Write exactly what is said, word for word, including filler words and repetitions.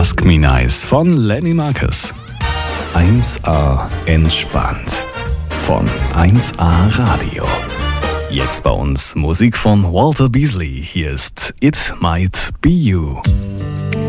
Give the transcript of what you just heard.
Ask Me Nice von Lenny Marcus. eins A entspannt von eins A Radio. Jetzt bei uns Musik von Walter Beasley. Hier ist It Might Be You.